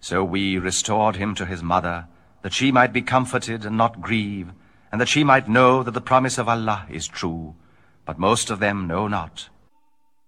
So we restored him to his mother, that she might be comforted and not grieve, and that she might know that the promise of Allah is true. But most of them know not.